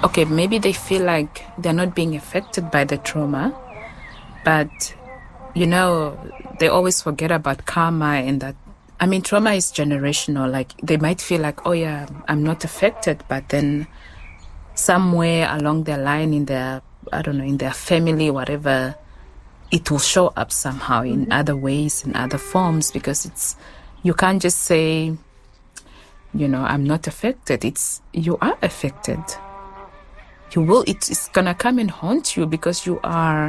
okay, maybe they feel like they're not being affected by the trauma, but, they always forget about karma and that. I mean, trauma is generational. Like, they might feel like, oh yeah, I'm not affected, but then somewhere along their line in their, I don't know, in their family, whatever, it will show up somehow in other ways, in other forms, because you can't just say, I'm not affected. You are affected. You will, it's gonna come and haunt you because you're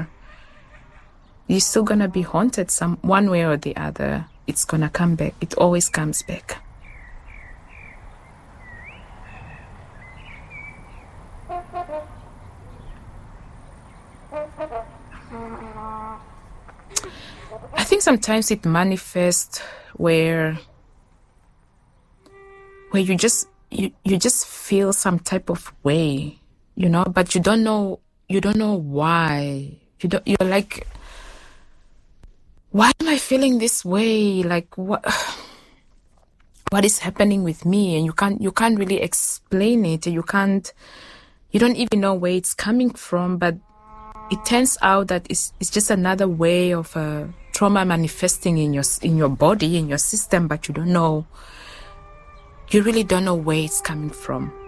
still gonna be haunted one way or the other. It's gonna come back. It always comes back. I think sometimes it manifests where you just feel some type of way, but you don't know why. You're like, why am I feeling this way? Like, what is happening with me? And you can't really explain it. You don't even know where it's coming from, but it turns out that it's just another way of trauma manifesting in your body, in your system, but you really don't know where it's coming from.